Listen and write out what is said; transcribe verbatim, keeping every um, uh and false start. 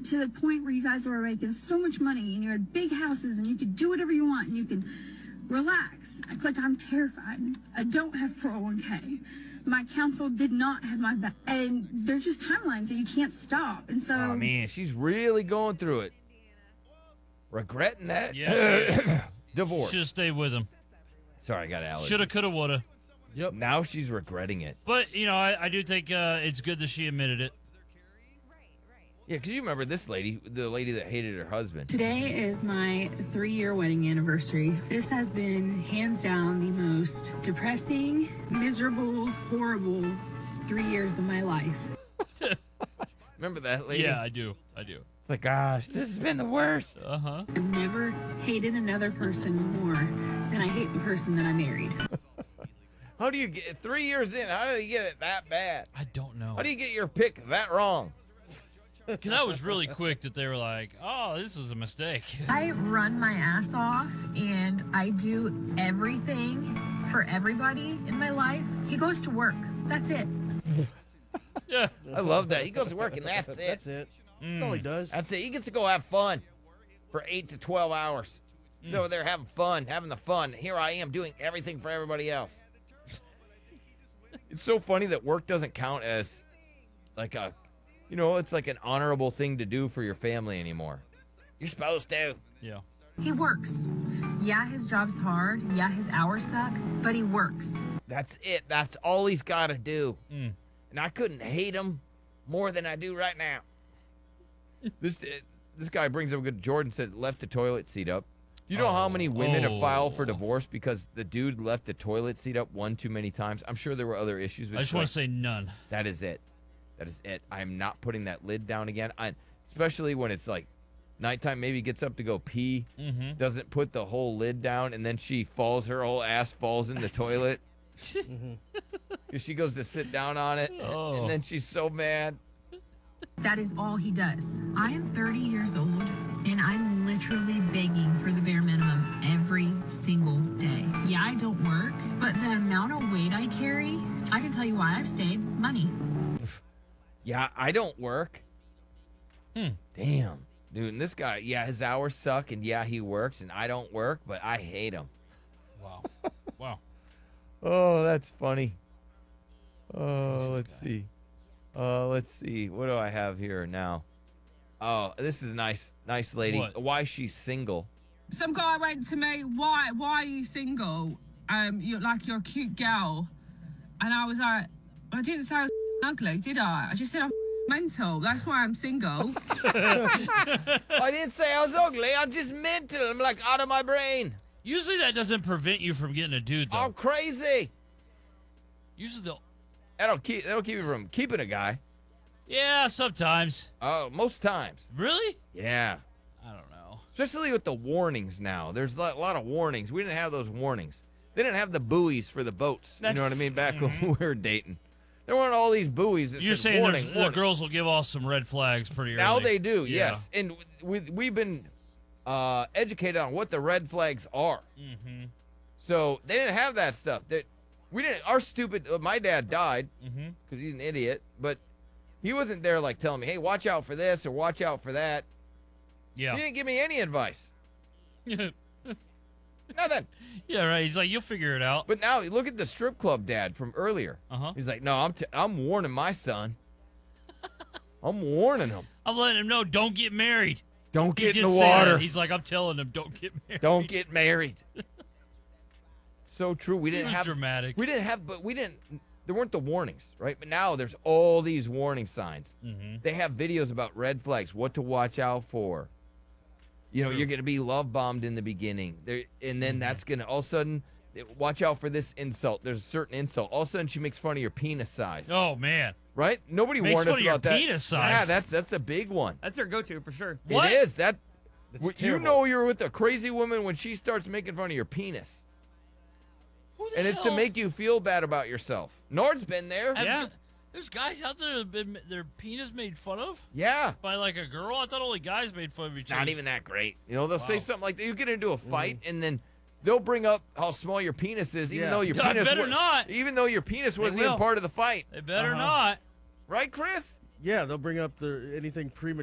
to the point where you guys were making so much money and you had big houses and you could do whatever you want and you could relax. I click, I'm terrified. I don't have four oh one k. My counsel did not have my back. And there's just timelines that you can't stop. And so. Oh, man, she's really going through it. Regretting that. Yeah. Divorce. Should have stayed with him. Sorry, I got allergies. Shoulda, coulda, woulda. Yep. Now she's regretting it. But, you know, I, I do think uh, it's good that she admitted it. Yeah, because you remember this lady, the lady that hated her husband. Today is my three-year wedding anniversary. This has been hands down the most depressing, miserable, horrible three years of my life. Remember that lady? Yeah, I do. I do. It's like, gosh, this has been the worst. Uh-huh. I've never hated another person more than I hate the person that I married. How do you get, three years in, how do you get it that bad? I don't know. How do you get your pick that wrong? Because I was really quick that they were like, oh, this was a mistake. I run my ass off and I do everything for everybody in my life. He goes to work. That's it. Yeah. I love that. He goes to work and that's it. That's it. That's all he does. That's it. He gets to go have fun for eight to twelve hours. He's over there having fun, having the fun. Here I am doing everything for everybody else. It's so funny that work doesn't count as like a, you know, it's like an honorable thing to do for your family anymore. You're supposed to. Yeah. He works. Yeah, his job's hard. Yeah, his hours suck, but he works. That's it. That's all he's got to do. Mm. And I couldn't hate him more than I do right now. This this guy brings up a good. Jordan said left the toilet seat up. You know Oh. how many women have filed for Oh. divorce because the dude left the toilet seat up one too many times? I'm sure there were other issues. But I it's just want like, to say none. that is it. That is it. I am not putting that lid down again. I, especially when it's like nighttime, maybe gets up to go pee, Mm-hmm. doesn't put the whole lid down, and then she falls, her whole ass falls in the toilet. Because she goes to sit down on it, Oh. and then she's so mad. That is all he does. I am thirty years old, and I'm literally begging for the bare minimum every single day. Yeah, I don't work, but the amount of weight I carry, I can tell you why I've stayed. Money. Yeah, I don't work. Hmm. Damn. Dude, and this guy, yeah, his hours suck, and yeah, he works, and I don't work, but I hate him. Wow. Wow. Oh, that's funny. Oh, let's see. Uh, let's see. What do I have here now? Oh, this is a nice, nice lady. What? Why she's single. Some guy went to me, why why are you single? Um, you're like you're a cute girl. And I was like, I didn't say I was ugly, did I? I just said I'm mental. That's why I'm single. I didn't say I was ugly. I'm just mental. I'm like out of my brain. Usually that doesn't prevent you from getting a dude, though. I'm crazy. Usually they'll... That'll keep that'll keep you from keeping a guy. Yeah, sometimes. Oh, most times. Really? Yeah. I don't know. Especially with the warnings now. There's a lot of warnings. We didn't have those warnings. They didn't have the buoys for the boats. You know what I mean? Back when we were dating. There weren't all these buoys that You're said saying warning, there's- warning. the girls will give off some red flags pretty early. Now they do, Yeah. yes. And we, we've been uh, educated on what the red flags are. Mm-hmm. So they didn't have that stuff. That we didn't. Our stupid. Uh, my dad died because Mm-hmm. he's an idiot, but he wasn't there like telling me, "Hey, watch out for this or watch out for that." Yeah. He didn't give me any advice. Yeah. Nothing. Yeah, right. He's like, you'll figure it out. But now look at the strip club dad from earlier. Uh-huh. He's like, "No, I'm t- I'm warning my son. I'm warning him. I'm letting him know, don't get married. Don't He get in did the say that. water. He's like, I'm telling him, don't get married. Don't get married." So true. We He didn't was have dramatic. We didn't have, but we didn't. There weren't the warnings, right? But now there's all these warning signs. Mm-hmm. They have videos about red flags, what to watch out for. You know, True. you're going to be love bombed in the beginning, there, and then Mm-hmm. that's going to all of a sudden watch out for this insult. There's a certain insult. All of a sudden, she makes fun of your penis size, Oh, man. right? Nobody Makes warned fun us of your about that. penis size. Yeah, that's that's a big one. That's their go-to for sure. What? It is that. That's w- you terrible. know you're with a crazy woman when she starts making fun of your penis. Who the And it's to hell- make you feel bad about yourself. Nord's been there. Have Yeah. gu- There's guys out there that have been their penis made fun of Yeah. by like a girl. I thought only guys made fun of each It's other. not even that great. You know, they'll say Wow. something like that. You get into a fight, and then they'll bring up how small your penis is, even Yeah. though your Yeah, penis better wa- not. even though your penis wasn't even will. part of the fight. They better Uh-huh. not. Right, Chris? Yeah, they'll bring up the anything premature.